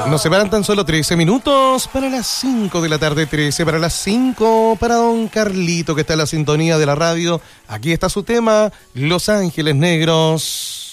Nos separan tan solo 13 minutos para las 5 de la tarde, 13 para las 5 para don Carlito, que está en la sintonía de la radio. Aquí está su tema, Los Ángeles Negros.